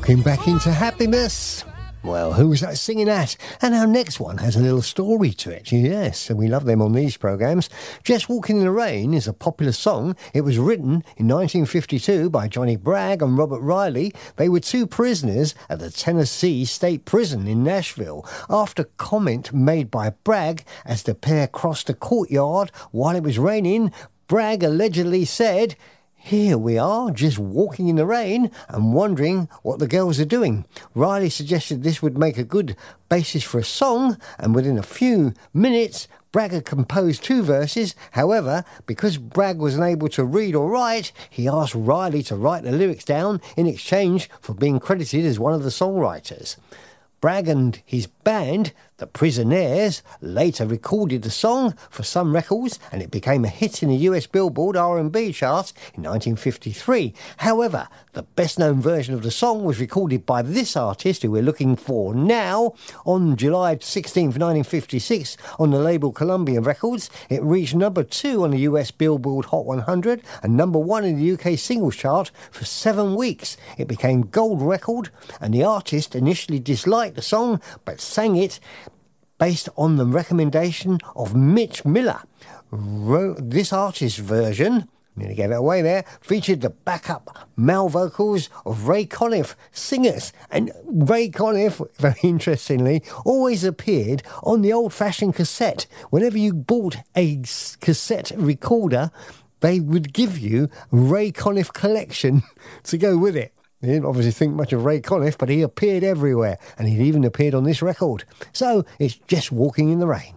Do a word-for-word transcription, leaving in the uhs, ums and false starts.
Walking back into happiness. Well, who was that singing at? And our next one has a little story to it. Yes, and we love them on these programmes. Just Walking in the Rain is a popular song. It was written in nineteen fifty-two by Johnny Bragg and Robert Riley. They were two prisoners at the Tennessee State Prison in Nashville after comment made by Bragg as the pair crossed the courtyard while it was raining. Bragg allegedly said, "Here we are, just walking in the rain and wondering what the girls are doing." Riley suggested this would make a good basis for a song, and within a few minutes, Bragg had composed two verses. However, because Bragg was unable to read or write, he asked Riley to write the lyrics down in exchange for being credited as one of the songwriters. Bragg and his band, the Prisonaires, later recorded the song for some records, and it became a hit in the U S Billboard R and B chart in nineteen fifty-three. However, the best-known version of the song was recorded by this artist, who we're looking for now, on July sixteenth, nineteen fifty-six, on the label Columbia Records. It reached number two on the U S Billboard Hot one hundred and number one in the U K singles chart for seven weeks. It became gold record, and the artist initially disliked the song, but sang it based on the recommendation of Mitch Miller. This artist's version, nearly gave it away there, featured the backup male vocals of Ray Conniff, singers. And Ray Conniff, very interestingly, always appeared on the old-fashioned cassette. Whenever you bought a cassette recorder, they would give you Ray Conniff collection to go with it. You didn't obviously think much of Ray Conniff, but he appeared everywhere, and he'd even appeared on this record. So it's Just Walking in the Rain.